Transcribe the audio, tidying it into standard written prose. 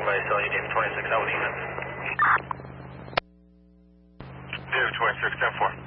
Somebody selling you David 26, I would even. David 26, 10-4.